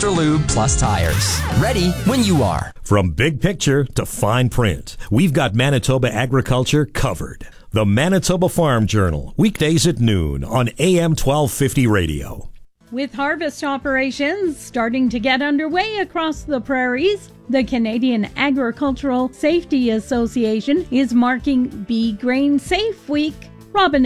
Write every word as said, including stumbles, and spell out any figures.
extra lube plus tires. Ready when you are. From big picture to fine print, we've got Manitoba agriculture covered. The Manitoba Farm Journal, weekdays at noon on A M twelve fifty radio. With harvest operations starting to get underway across the prairies, the Canadian Agricultural Safety Association is marking Be Grain Safe Week. Robin